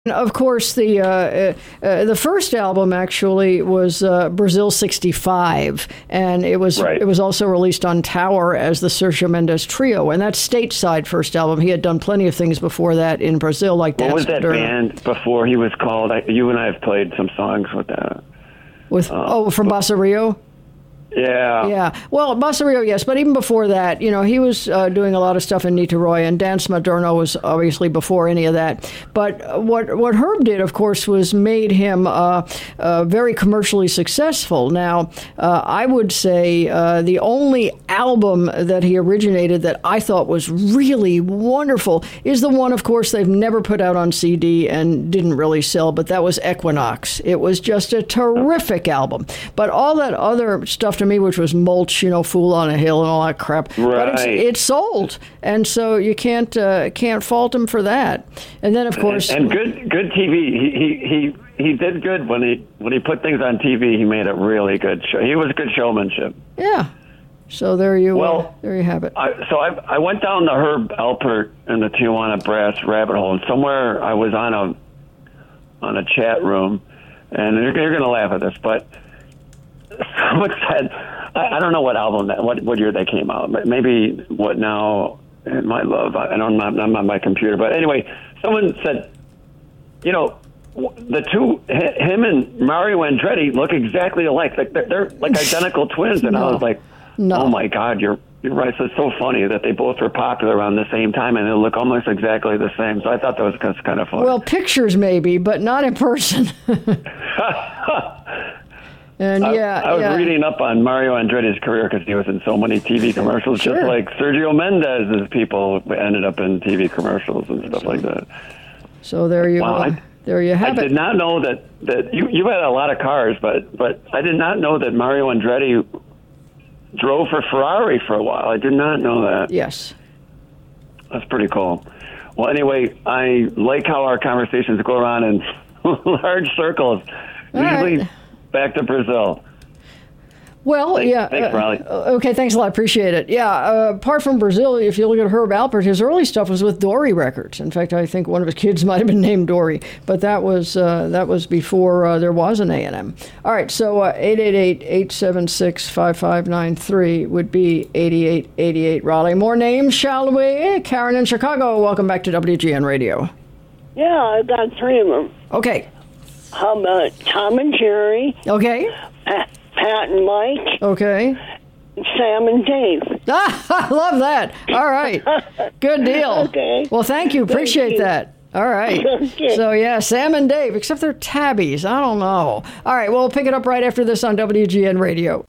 Of course, the first album actually was Brazil '65, and it was also released on Tower as the Sergio Mendes Trio, and that's stateside first album. He had done plenty of things before that in Brazil, like What was that band before he was called? You and I have played some songs with that. From Bossa Rio? Yeah. Yeah. Well, Bossa Rio, yes. But even before that, he was doing a lot of stuff in Niterói, and Dance Moderno was obviously before any of that. But what Herb did, of course, was made him very commercially successful. Now, I would say the only album that he originated that I thought was really wonderful is the one, of course, they've never put out on CD and didn't really sell, but that was Equinox. It was just a terrific album. But all that other stuff to me, which was Mulch, Fool on a Hill and all that crap. Right. But it sold, and so you can't fault him for that. And then, of course, and good TV. He did good when he put things on TV. He made a really good show. He was good showmanship. Yeah. So there you have it. I went down the Herb Alpert and the Tijuana Brass rabbit hole, and somewhere I was on a chat room, and you're going to laugh at this, but someone said, I don't know what album what year they came out. Maybe What Now and My Love. I'm on my computer, but anyway, someone said, the two, him and Mario Andretti, look exactly alike. Like they're like identical twins, and I was like, oh my God, you're right. So it's so funny that they both were popular around the same time, and they look almost exactly the same. So I thought that was kind of funny. Well, pictures maybe, but not in person. And I was reading up on Mario Andretti's career because he was in so many TV commercials, just like Sergio Mendez's people ended up in TV commercials and stuff like that. So there you have it. I did not know that you had a lot of cars, but I did not know that Mario Andretti drove for Ferrari for a while. I did not know that. Yes. That's pretty cool. Well, anyway, I like how our conversations go around in large circles. Usually back to Brazil. Well, Thanks, Riley. Okay, thanks a lot. Appreciate it. Yeah, apart from Brazil, if you look at Herb Alpert, his early stuff was with Dory Records. In fact, I think one of his kids might have been named Dory, but that was before there was an A&M. All right, so 888-876-5593 would be 8888 Raleigh. More names, shall we? Karen in Chicago, welcome back to WGN Radio. Yeah, I've got three of them. Okay. How about Tom and Jerry? Okay. Pat and Mike. Okay. Sam and Dave. I love that. All right. Good deal. Okay. Well, thank you. Appreciate that. All right. Okay. So, Sam and Dave, except they're tabbies. I don't know. All right. Well, we'll pick it up right after this on WGN Radio.